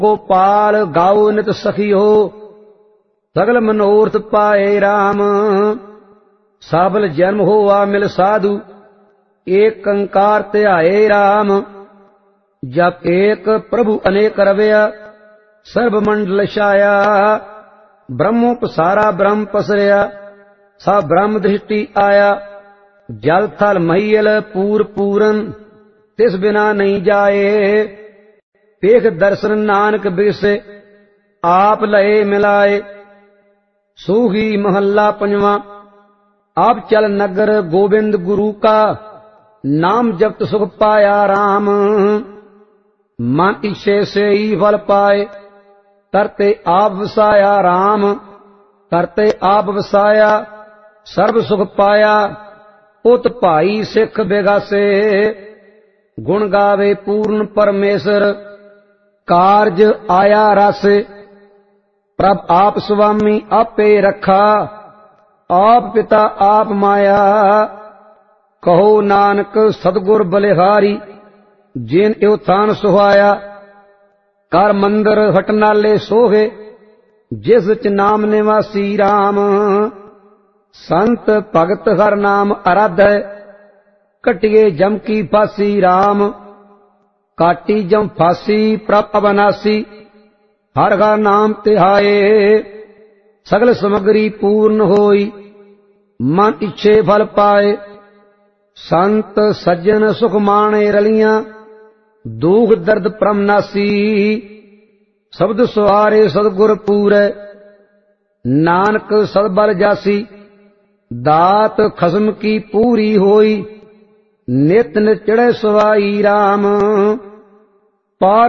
गोपाल गाओ नित सखियो, सगल मनोरथ पाए राम। साबल जन्म होवा मिल साधु, एक कंकार ध्याए राम। जप एक प्रभु अनेक रवया, सर्व मंडल छाया। ब्रह्मो पसारा ब्रह्म पसरया, सा ब्रह्म दृष्टि आया। जल थल महियल पूर पूरन, तिस बिना नहीं जाए। पेख दर्शन नानक बिरसे, आप लए मिलाए। सूही महल्ला पंजवा। आप चल नगर गोविंद गुरु का, नाम जपत सुख पाया राम। मन इच्छे से ही फल पाए, करते आप वसाया राम। करते आप वसाया, सर्व सुख पाया। उत भाई सिख बेगासे, गुण गावे पूर्ण परमेश्वर। कारज आया रस, प्रभ आप स्वामी आपे रखा। आप पिता आप माया, कहो नानक सतगुर बलिहारी। जिन एव थान सुहाया, कर मंदिर हटनाले सोहे। जिस च नाम निवासी राम। संत भगत हर नाम आराधै, कटिए जम की फांसी राम। काटी जम फांसी प्रभ अविनाशी, हर हर नाम तिहाए। सगल समग्री पूर्ण होई, मन इच्छे फल पाए। संत सज्जन सुख माणे रलियां, दुख दर्द परम नासी। शब्द सुहारे सतगुर पूरै, नानक सदबल जासी। दात खसम की पूरी होई, नित नित चढ़े सवाई राम। पार